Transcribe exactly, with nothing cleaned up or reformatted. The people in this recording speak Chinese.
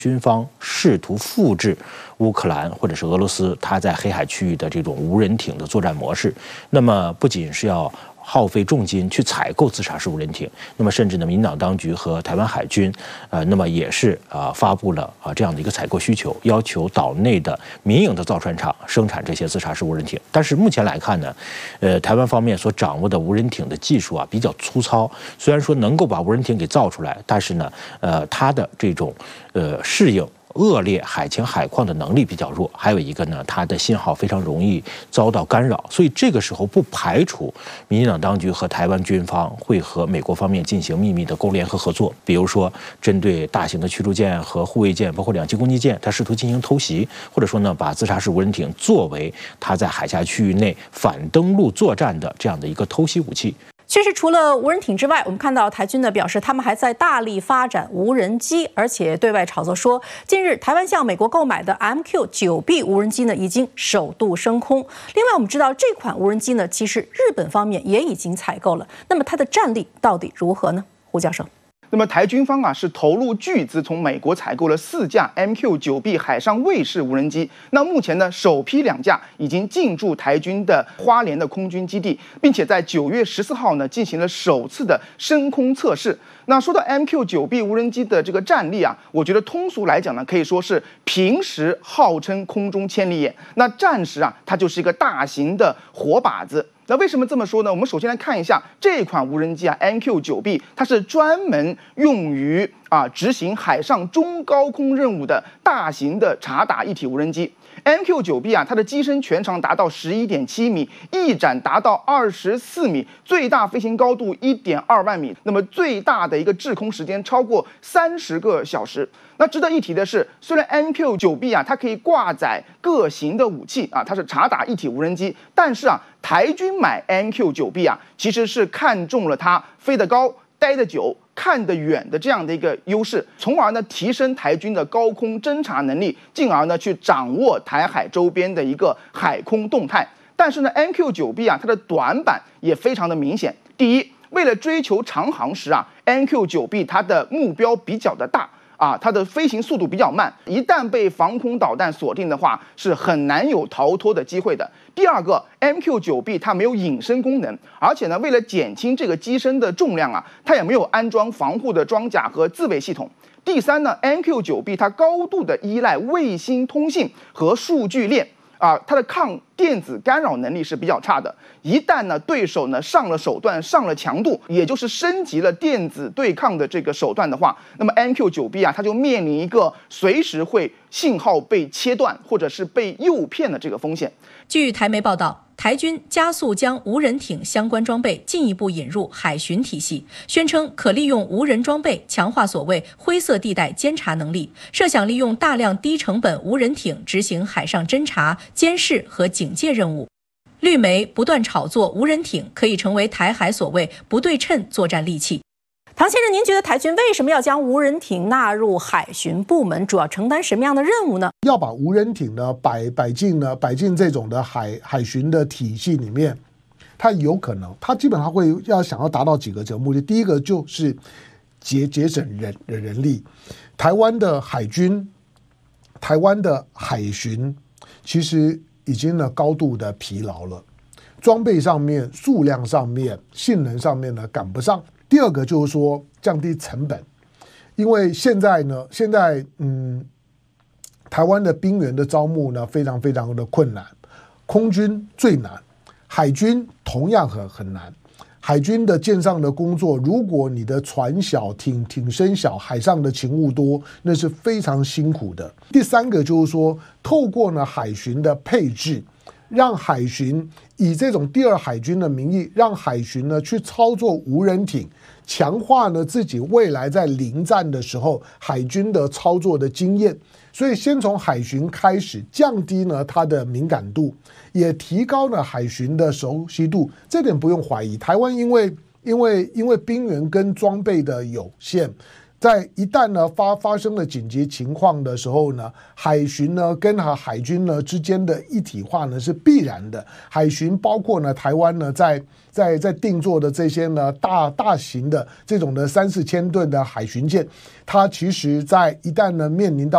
军方试图复制乌克兰或者是俄罗斯它在黑海区域的这种无人艇的作战模式，那么不仅是要耗费重金去采购自杀式无人艇，那么甚至呢，民进党当局和台湾海军，呃，那么也是啊、呃、发布了啊、呃、这样的一个采购需求，要求岛内的民营的造船厂生产这些自杀式无人艇。但是目前来看呢，呃，台湾方面所掌握的无人艇的技术啊比较粗糙，虽然说能够把无人艇给造出来，但是呢，呃，它的这种呃适应恶劣海情海况的能力比较弱，还有一个呢，它的信号非常容易遭到干扰，所以这个时候不排除民进党当局和台湾军方会和美国方面进行秘密的勾连和合作，比如说针对大型的驱逐舰和护卫舰，包括两栖攻击舰，它试图进行偷袭，或者说呢，把自杀式无人艇作为它在海峡区域内反登陆作战的这样的一个偷袭武器。 其实除了无人艇之外，我们看到台军呢表示，他们还在大力发展无人机，而且对外炒作说，近日台湾向美国购买的 M Q 九 B 无人机呢已经首度升空。另外，我们知道这款无人机呢，其实日本方面也已经采购了。那么它的战力到底如何呢？胡教授。 那么台军方啊是投入巨资从美国采购了四架 M Q 九 B 海上卫士无人机。那目前呢，首批两架已经进驻台军的花莲的空军基地，并且在九月十四号呢进行了首次的升空测试。那说到 M Q 九 B 无人机的这个战力啊，我觉得通俗来讲呢，可以说是平时号称空中千里眼，那战时啊它就是一个大型的活靶子。那为什么这么说呢？我们首先来看一下这款无人机啊 ，M Q 九 B， 它是专门用于啊执行海上中高空任务的大型的察打一体无人机。M Q 九 B 啊，它的机身全长达到 十一点七米，翼展达到二十四米，最大飞行高度 一点二万米，那么最大的一个滞空时间超过三十个小时。那值得一提的是，虽然 M Q 九 B 啊，它可以挂载各型的武器啊，它是察打一体无人机，但是啊，台军买 M Q 九 B 啊，其实是看中了它飞得高、待得久、看得远的这样的一个优势，从而呢提升台军的高空侦察能力，进而呢去掌握台海周边的一个海空动态。但是呢 ，M Q 九 B 啊，它的短板也非常的明显。第一，为了追求长航时啊 ，M Q 九 B 它的目标比较的大。啊，它的飞行速度比较慢，一旦被防空导弹锁定的话，是很难有逃脱的机会的。第二个 ，M Q 九 B 它没有隐身功能，而且呢，为了减轻这个机身的重量啊，它也没有安装防护的装甲和自卫系统。第三呢 ，M Q 九 B 它高度的依赖卫星通信和数据链。啊，它的抗电子干扰能力是比较差的。一旦呢对手呢上了手段、上了强度，也就是升级了电子对抗的这个手段的话，那么 M Q 九 B 啊，它就面临一个随时会信号被切断或者是被诱骗的这个风险。 据台媒报道，台军加速将无人艇相关装备进一步引入海巡体系，宣称可利用无人装备强化所谓灰色地带监察能力，设想利用大量低成本无人艇执行海上侦察、监视和警戒任务。绿媒不断炒作无人艇可以成为台海所谓不对称作战利器。唐先生，您觉得台军为什么要将无人艇纳入海巡部门，主要承担什么样的任务呢？ 要把无人艇呢摆摆进呢摆进这种的海海巡的体系里面，它有可能，它基本上会要想要达到几个这个目的。第一个就是节节省人人力，台湾的海军、台湾的海巡其实已经呢高度的疲劳了，装备上面、数量上面、性能上面呢赶不上。第二个就是说降低成本，因为现在呢，现在嗯，台湾的兵员的招募呢非常非常的困难，空军最难，海军同样很很难。海军的舰上的工作，如果你的船小、艇艇身小，海上的勤务多，那是非常辛苦的。第三个就是说，透过呢海巡的配置，让海巡以这种第二海军的名义，让海巡呢去操作无人艇，强化呢自己未来在临战的时候海军的操作的经验。所以先从海巡开始，降低呢它的敏感度，也提高了海巡的熟悉度。这点不用怀疑，台湾因为因为因为兵员跟装备的有限，在一旦呢发发生了紧急情况的时候呢，海巡呢跟海军呢之间的一体化呢是必然的。海巡包括呢台湾呢在在在定做的这些呢大大型的这种的三四千吨的海巡舰，它其实在一旦呢面临到